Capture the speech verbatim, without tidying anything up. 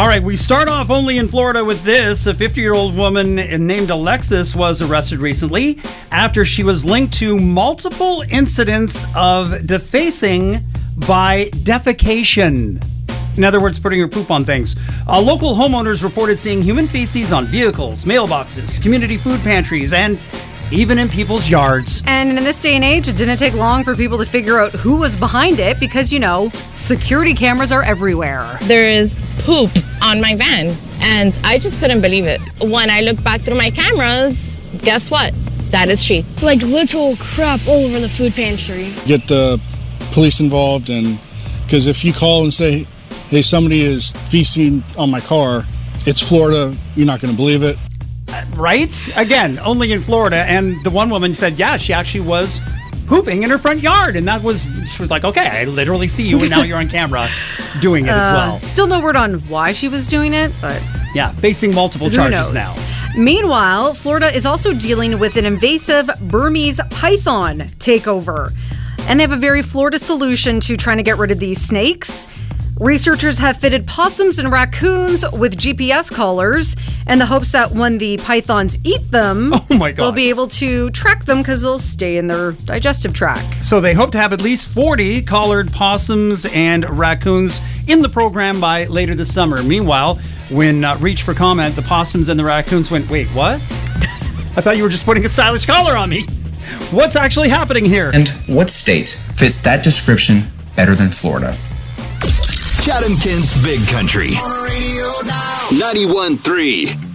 right, we start off only in Florida with this. A fifty-year-old woman named Alexis was arrested recently after she was linked to multiple incidents of defacing by defecation. In other words, putting her poop on things. Uh, local homeowners reported seeing human feces on vehicles, mailboxes, community food pantries, and even in people's yards. And in this day and age, it didn't take long for people to figure out who was behind it because, you know, security cameras are everywhere. There is poop on my van, and I just couldn't believe it. When I looked back through my cameras, guess what? That is she. Like literal crap all over the food pantry. Get the police involved, and because if you call and say, hey, somebody is feasting on my car, it's Florida, you're not going to believe it. Right? Again, only in Florida. And the one woman said, yeah, she actually was pooping in her front yard. And that was, she was like, okay, I literally see you and now you're on camera doing it uh, as well. Still no word on why she was doing it, but... Yeah, facing multiple charges now. Meanwhile, Florida is also dealing with an invasive Burmese python takeover. And they have a very Florida solution to trying to get rid of these snakes. Researchers have fitted possums and raccoons with G P S collars in the hopes that when the pythons eat them, oh my God, they'll be able to track them because they'll stay in their digestive tract. So they hope to have at least forty collared possums and raccoons in the program by later this summer. Meanwhile, when uh, reached for comment, the possums and the raccoons went, wait, what? I thought you were just putting a stylish collar on me. What's actually happening here? And what state fits that description better than Florida? Chatham Kent's Big Country. ninety-one point three